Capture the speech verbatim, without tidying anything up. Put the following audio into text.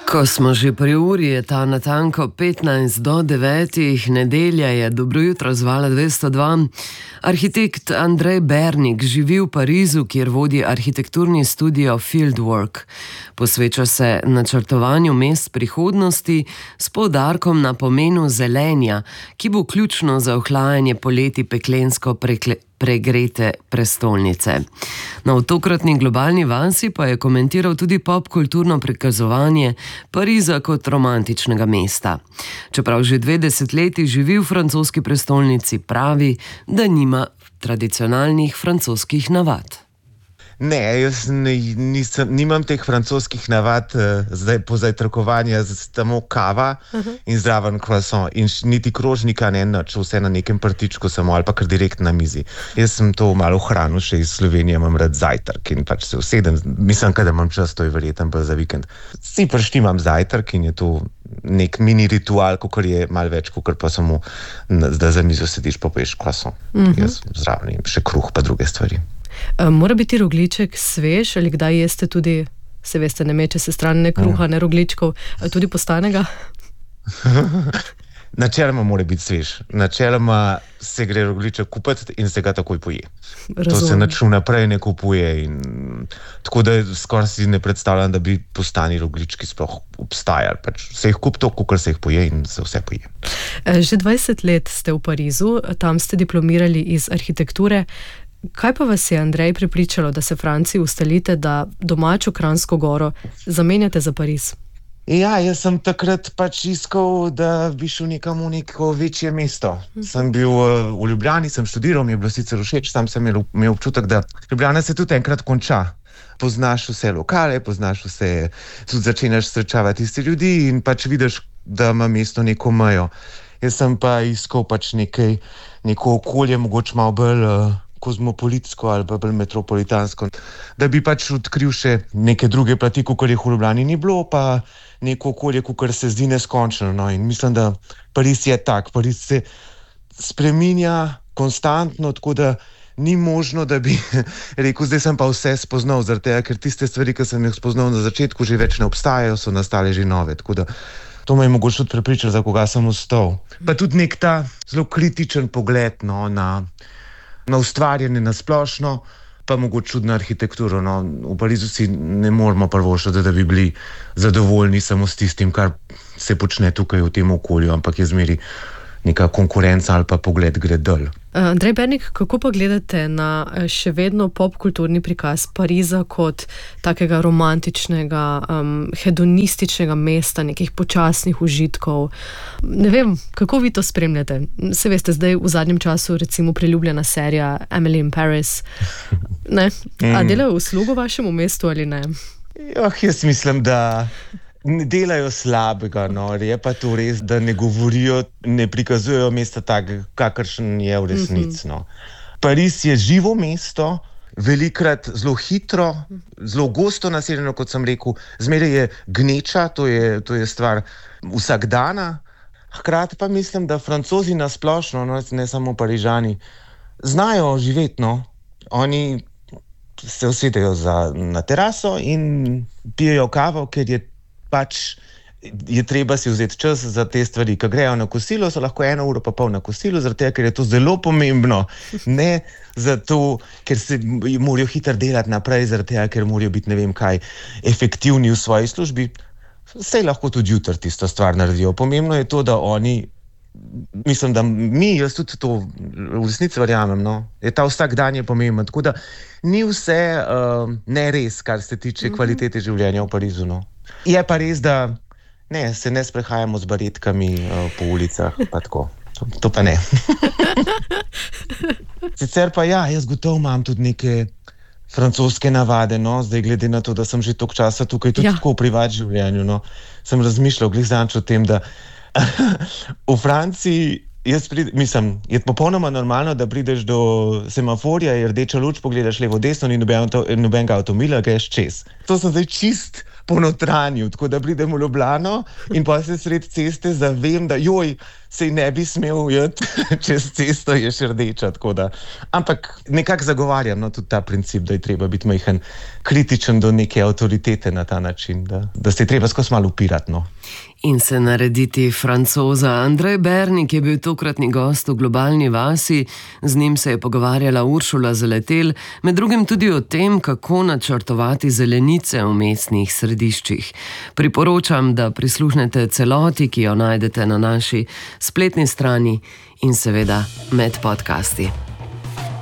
Ko smo že pri uri, je ta natanko petnajst do devetih, nedelja je, dobro jutro z Vala dvesto dva. Arhitekt Andrej Bernik živi v Parizu, kjer vodi arhitekturni studio Fieldwork. Posveča se načrtovanju mest prihodnosti s poudarkom na pomenu zelenja, ki bo ključno za ohlajanje poleti peklensko prekle, pregrete prestolnice. Na tokratni globalni vasi pa je komentiral tudi popkulturno prikazovanje Pariza kot romantičnega mesta. Čeprav že dve desetletji živi v francoski prestolnici, pravi, da nima tradicionalnih francoskih navad. Ne, jaz ne, nisem, nimam teh francoskih navad uh, zdaj pozajtrkovanja, samo kava uh-huh. in zraven croissant. In niti krožnika ne nič, vse na nekem prtičku samo ali pa kar direkt na mizi. Jaz sem to malo hranil še iz Slovenije, imam rad zajtrk in pač se usedem, mislim, da imam čas, to je verjetno pa za vikend. Si prštimam zajtrk in je to nek mini ritual, kakor je malo več, kakor pa samo, da za mizo sediš pa poješ croissant. Uh-huh. Jaz zraven še kruh pa druge stvari. Mora biti rogljiček svež ali kdaj jeste tudi, se veste, ne meče se stran ne kruha, ne rogljičkov, tudi postanega? Načeloma mora biti svež. Načeloma se gre rogljiček kupiti in se ga takoj poje. Razumem. To se nič vnaprej ne kupuje in tako da skoraj si ne predstavljam, da bi postani rogljički sploh obstajali. Pač se jih kup to, kakor se jih poje in se vse poje. Že dvajset let ste v Parizu, tam ste diplomirali iz arhitekture. Kaj pa vas je, Andrej, prepričalo, da se Franciji ustalite, da domačo Kranjsko goro zamenjate za Pariz? Ja, jaz sem takrat pač iskal, da bi šel nekam v neko večje mesto. Hm. Sem bil v Ljubljani, sem študiral, mi je bilo sicer všeč, tam sem imel, imel občutek, da Ljubljana se tudi enkrat konča. Poznaš vse lokale, poznaš vse, tudi začenjaš srečavati tiste ljudi in pač vidiš, da ima mesto neko mejo. Jaz sem pa iskal pač nekaj, neko okolje, mogoče malo bolj uh, kozmopolitsko ali pa bolj metropolitansko, da bi pač odkril še neke druge plati, kakor jih v Ljubljani ni bilo, pa neko okolje, kakor se zdi neskončno. No, in mislim, da Pariz je tak. Pariz se spreminja konstantno, tako da ni možno, da bi rekel, zdaj sem pa vse spoznal, zaradi tega, ker tiste stvari, ki sem jih spoznal na začetku, že več ne obstajajo, so nastale že nove. Tako da to me je mogoče tudi prepričal, za koga sem ostal. Pa tudi nek ta zelo kritičen pogled no, na na ustvarjanje na splošno, pa mogoče tudi na arhitekturo. No. V Parizu si ne moramo privoščiti, da bi bili zadovoljni samo s tistim, kar se počne tukaj v tem okolju, ampak je zmeri neka konkurenca ali pa pogled gre dol. Andrej Bernik, kako pa gledate na še vedno popkulturni prikaz Pariza kot takega romantičnega, um, hedonističnega mesta, nekih počasnih užitkov? Ne vem, kako vi to spremljate? Se veste, zdaj v zadnjem času recimo priljubljena serija Emily in Paris. Ne? A delajo uslugo vašemu mestu ali ne? Joh, jaz mislim, da ne delajo slabega, no, je pa to res, da ne govorijo, ne prikazujejo mesta tak, kakršen je v resnici. No. Pariz je živo mesto, velikrat zelo hitro, zelo gosto naseljeno, kot sem rekel, zmeraj je gneča, to je, to je stvar vsakdana. Hkrati pa mislim, da Francozi nasplošno, no, ne samo Parižani, znajo živeti, no. Oni se usedejo za, na teraso in pijejo kavo, ker je pač je treba si vzeti čas za te stvari. Ko grejo na kosilo, so lahko eno uro pa pol na kosilu, zaradi tega, ker je to zelo pomembno. Ne zato, ker se morajo hitro delati naprej, zaradi tega, ker morajo biti ne vem kaj efektivni v svoji službi. Sej lahko tudi jutri tisto stvar naredijo. Pomembno je to, da oni, mislim, da mi, jaz tudi to v resnici verjamem, no, je ta vsak dan je pomemben. Tako da ni vse uh, ne res, kar se tiče kvalitete življenja v Parizu, no. Je pa res, da ne, se ne sprehajamo z baretkami uh, po ulicah, pa tako. To, to pa ne. Sicer pa ja, jaz gotovo imam tudi neke francoske navade, no, zdaj glede na to, da sem že toliko časa tukaj, tudi ja. Tako v privat življenju, no, sem razmišljal glizanč o tem, da v Franciji jaz prid, mislim, je popolnoma normalno, da prideš do semaforja, je rdeča luč, pogledaš levo desno in nobenega avtomobila greš čez. To sem zdaj čist ponotranju, tako da pridem v Ljubljano in pa se sred ceste zavem, da joj, sej ne bi smel jeti čez cesto, je še rdeča. Da, ampak nekako zagovarjam no, tudi ta princip, da je treba biti majhen kritičen do neke avtoritete na ta način, da, da se je treba skozi malo upirati. No. In se narediti Francoza. Andrej Bernik je bil tokratni gost v Globalni vasi, z njim se je pogovarjala Uršula Zaletel, med drugim tudi o tem, kako načrtovati zelenice v mestnih središčih. Priporočam, da prisluhnete celoti, ki jo najdete na naši spletni strani in seveda med podcasti.